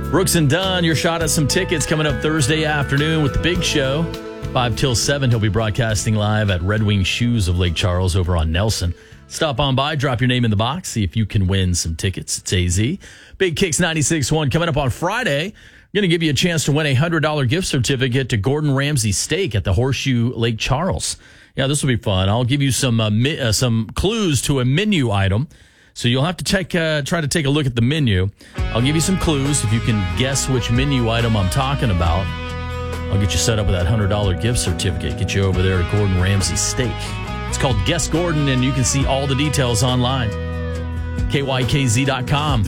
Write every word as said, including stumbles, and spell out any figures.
Brooks and Dunn, your shot at some tickets coming up Thursday afternoon with the big show. five till seven, he'll be broadcasting live at Red Wing Shoes of Lake Charles over on Nelson. Stop on by, drop your name in the box, see if you can win some tickets. It's A Z. Big Kicks ninety-six point one coming up on Friday. I'm going to give you a chance to win a one hundred dollars gift certificate to Gordon Ramsay Steak at the Horseshoe Lake Charles. Yeah, this will be fun. I'll give you some uh, mi- uh, some clues to a menu item. So you'll have to take, uh, try to take a look at the menu. I'll give you some clues. If you can guess which menu item I'm talking about, I'll get you set up with that one hundred dollars gift certificate. Get you over there to Gordon Ramsay Steak. It's called Guess Gordon, and you can see all the details online. K Y K Z dot com.